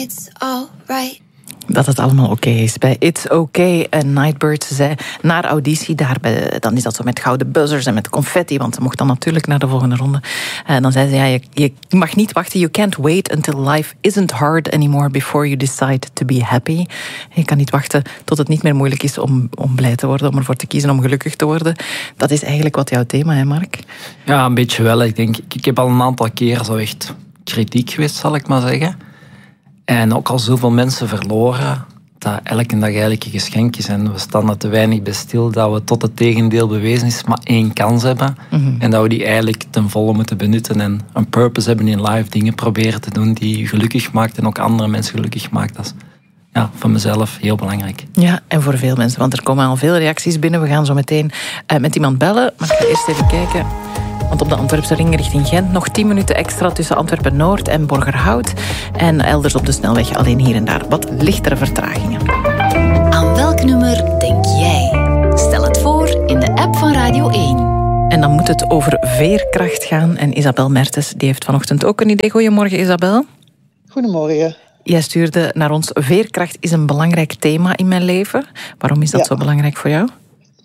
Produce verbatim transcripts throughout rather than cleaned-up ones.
it's alright. Dat het allemaal oké okay is bij It's Okay. En Nightbird zei naar auditie, daar bij, dan is dat zo met gouden buzzers en met confetti, want ze mocht dan natuurlijk naar de volgende ronde. En dan zei ze, ja, je, je mag niet wachten, you can't wait until life isn't hard anymore before you decide to be happy. Je kan niet wachten tot het niet meer moeilijk is om, om blij te worden, om ervoor te kiezen om gelukkig te worden. Dat is eigenlijk wat jouw thema, hè Mark? Ja, een beetje wel. Ik denk, ik heb al een aantal keer zo echt kritiek geweest, zal ik maar zeggen. En ook al zoveel mensen verloren, dat elke dag eigenlijk een geschenk is. En we staan er te weinig bij stil dat we tot het tegendeel bewezen is, maar één kans hebben. Mm-hmm. En dat we die eigenlijk ten volle moeten benutten. En een purpose hebben in life, dingen proberen te doen die je gelukkig maakt en ook andere mensen gelukkig maakt. Dat is ja, voor mezelf heel belangrijk. Ja, en voor veel mensen, want er komen al veel reacties binnen. We gaan zo meteen uh, met iemand bellen, maar ik ga eerst even kijken. Want op de Antwerpse ring richting Gent nog tien minuten extra tussen Antwerpen-Noord en Borgerhout. En elders op de snelweg alleen hier en daar wat lichtere vertragingen. Aan welk nummer denk jij? Stel het voor in de app van Radio één. En dan moet het over veerkracht gaan. En Isabel Mertens die heeft vanochtend ook een idee. Goedemorgen Isabel. Goedemorgen. Jij stuurde naar ons, veerkracht is een belangrijk thema in mijn leven. Waarom is dat ja. zo belangrijk voor jou?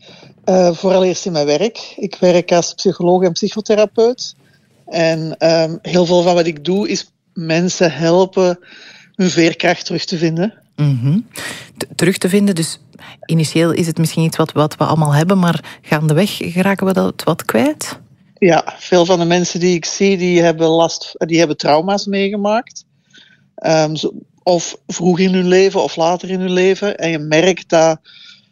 Uh, vooraleerst in mijn werk. Ik werk als psycholoog en psychotherapeut. En um, heel veel van wat ik doe is mensen helpen hun veerkracht terug te vinden. Mm-hmm. T- terug te vinden, dus initieel is het misschien iets wat, wat we allemaal hebben, maar gaandeweg geraken we dat wat kwijt? Ja, veel van de mensen die ik zie, die hebben last, die hebben trauma's meegemaakt. Um, zo, of vroeg in hun leven of later in hun leven. En je merkt dat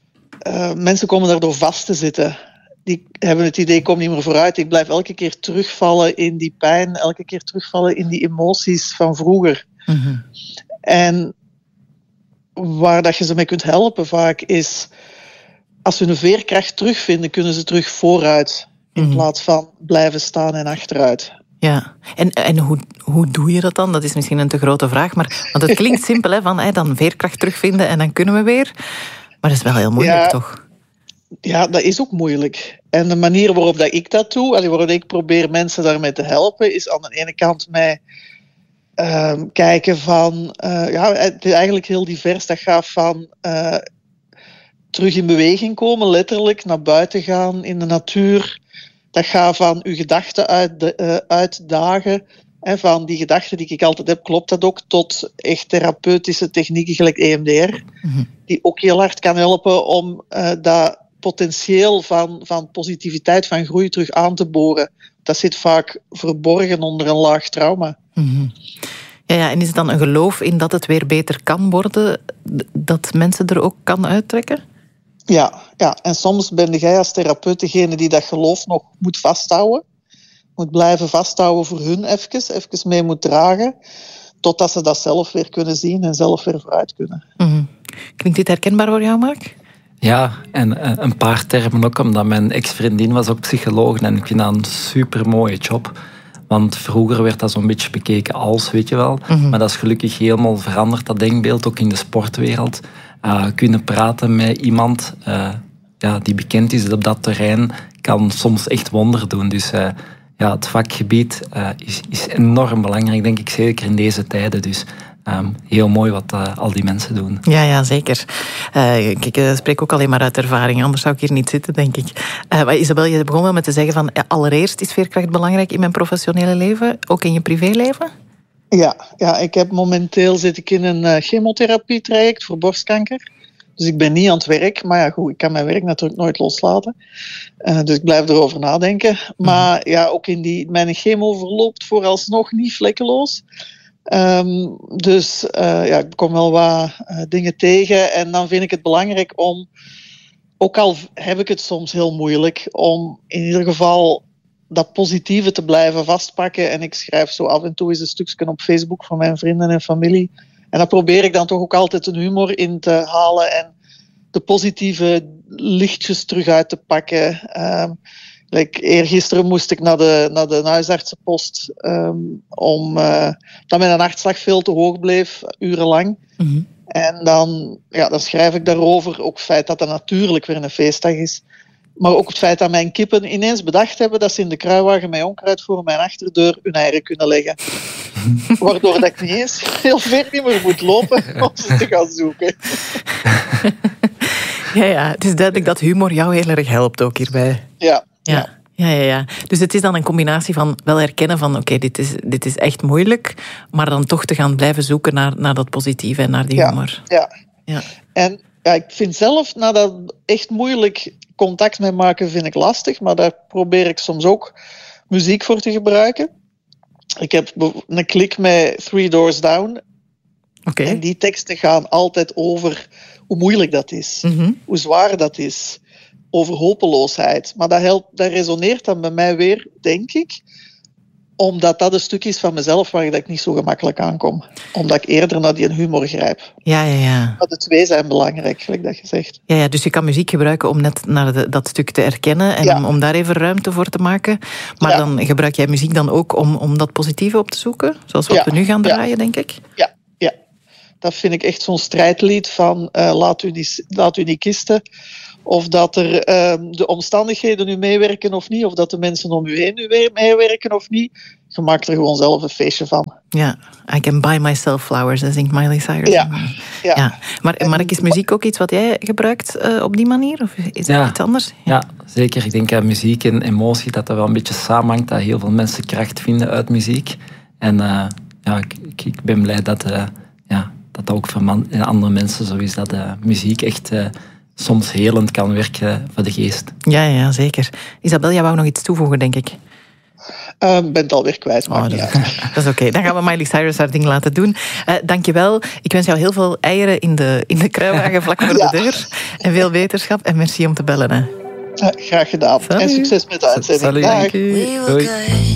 Uh, mensen komen daardoor vast te zitten. Die hebben het idee, ik kom niet meer vooruit. Ik blijf elke keer terugvallen in die pijn. Elke keer terugvallen in die emoties van vroeger. Mm-hmm. En waar dat je ze mee kunt helpen vaak is, als ze hun veerkracht terugvinden, kunnen ze terug vooruit. In mm-hmm. plaats van blijven staan en achteruit. Ja, en, en hoe, hoe doe je dat dan? Dat is misschien een te grote vraag. Maar, want het klinkt simpel, hè, van hey, dan veerkracht terugvinden en dan kunnen we weer. Maar dat is wel heel moeilijk, ja, toch? Ja, dat is ook moeilijk. En de manier waarop dat ik dat doe, waarop ik probeer mensen daarmee te helpen, is aan de ene kant mij uh, kijken van... Uh, ja, het is eigenlijk heel divers. Dat gaat van uh, terug in beweging komen, letterlijk, naar buiten gaan in de natuur. Dat gaat van uw gedachten uit de, uh, uitdagen. En van die gedachten die ik altijd heb, klopt dat ook, tot echt therapeutische technieken, gelijk E M D R, mm-hmm. die ook heel hard kan helpen om uh, dat potentieel van, van positiviteit, van groei terug aan te boren. Dat zit vaak verborgen onder een laag trauma. Mm-hmm. Ja, ja, en is het dan een geloof in dat het weer beter kan worden, dat mensen er ook kan uittrekken? Ja, ja, en soms ben jij als therapeut degene die dat geloof nog moet vasthouden. Moet blijven vasthouden voor hun even, even mee moet dragen, totdat ze dat zelf weer kunnen zien en zelf weer vooruit kunnen. Mm-hmm. Klinkt dit herkenbaar voor jou, Mark? Ja, en een paar termen ook, omdat mijn ex-vriendin was ook psycholoog en ik vind dat een supermooie job. Want vroeger werd dat zo'n beetje bekeken als, weet je wel. Mm-hmm. Maar dat is gelukkig helemaal veranderd, dat denkbeeld, ook in de sportwereld. Uh, kunnen praten met iemand uh, ja, die bekend is op dat terrein, kan soms echt wonder doen. Dus... Uh, Ja, het vakgebied uh, is, is enorm belangrijk, denk ik, zeker in deze tijden. Dus um, heel mooi wat uh, al die mensen doen. Ja, ja zeker. Uh, ik uh, spreek ook alleen maar uit ervaring, anders zou ik hier niet zitten, denk ik. Uh, maar Isabel, je begon wel met te zeggen van, ja, allereerst is veerkracht belangrijk in mijn professionele leven, ook in je privéleven? Ja, ja, ik heb momenteel zit ik in een uh, chemotherapietraject voor borstkanker. Dus ik ben niet aan het werk, maar ja, goed, ik kan mijn werk natuurlijk nooit loslaten. Uh, dus ik blijf erover nadenken. Maar ja, ook in die, mijn chemo verloopt vooralsnog niet vlekkeloos. Um, dus uh, ja, ik kom wel wat uh, dingen tegen. En dan vind ik het belangrijk om, ook al heb ik het soms heel moeilijk, om in ieder geval dat positieve te blijven vastpakken. En ik schrijf zo af en toe eens een stukje op Facebook van mijn vrienden en familie. En daar probeer ik dan toch ook altijd een humor in te halen en de positieve lichtjes terug uit te pakken. Um, like, eergisteren moest ik naar de, naar de huisartsenpost um, om, uh, dat mijn hartslag veel te hoog bleef, urenlang. Mm-hmm. En dan, ja, dan schrijf ik daarover, ook het feit dat het natuurlijk weer een feestdag is. Maar ook het feit dat mijn kippen ineens bedacht hebben dat ze in de kruiwagen met onkruid voor mijn achterdeur hun eieren kunnen leggen. Waardoor dat ik niet eens heel ver niet meer moet lopen om ze te gaan zoeken. Ja, ja, het is duidelijk dat humor jou heel erg helpt ook hierbij. Ja. Ja. ja. Ja, ja, ja. Dus het is dan een combinatie van wel herkennen van oké, okay, dit, is, dit is echt moeilijk, maar dan toch te gaan blijven zoeken naar, naar dat positieve en naar die ja, humor. Ja. ja. En ja, ik vind zelf, na dat echt moeilijk contact mee maken, vind ik lastig, maar daar probeer ik soms ook muziek voor te gebruiken. Ik heb een klik met Three Doors Down. Okay. En die teksten gaan altijd over hoe moeilijk dat is, mm-hmm. hoe zwaar dat is, over hopeloosheid. Maar dat, helpt, dat resoneert dan bij mij weer, denk ik, omdat dat een stuk is van mezelf waar ik niet zo gemakkelijk aankom. Omdat ik eerder naar die humor grijp. Ja, ja, ja. Maar de twee zijn belangrijk, gelijk dat je zegt. Ja, ja, dus je kan muziek gebruiken om net naar de, dat stuk te erkennen en ja. om, om daar even ruimte voor te maken. Maar ja. dan gebruik jij muziek dan ook om, om dat positieve op te zoeken? Zoals wat ja. we nu gaan draaien, ja. denk ik? Ja, ja. Dat vind ik echt zo'n strijdlied van uh, laat, u niet, laat u niet kisten. Of dat er uh, de omstandigheden nu meewerken of niet. Of dat de mensen om u heen nu weer meewerken of niet. Je maakt er gewoon zelf een feestje van. Ja, I can buy myself flowers, zingt Miley Cyrus. Ja. ja. ja. Maar, maar is muziek ook iets wat jij gebruikt uh, op die manier? Of is dat ja. iets anders? Ja. ja, zeker. Ik denk aan muziek en emotie, dat dat wel een beetje samenhangt. Dat heel veel mensen kracht vinden uit muziek. En uh, ja, ik, ik, ik ben blij dat, uh, ja, dat ook voor man, en andere mensen zo is. Dat uh, muziek echt... Uh, soms helend kan werken voor de geest. Ja, ja, zeker. Isabel, jij wou nog iets toevoegen, denk ik. Ik uh, ben het alweer kwijt, maar oh, niet dat, dat is oké. Okay. Dan gaan we Miley Cyrus haar ding laten doen. Uh, dankjewel. Ik wens jou heel veel eieren in de, in de kruiwagen vlak voor ja. de deur. En veel wetenschap. En merci om te bellen. Hè. Uh, graag gedaan. Salut. En succes met de uitzending. Salut, dank u. Doei.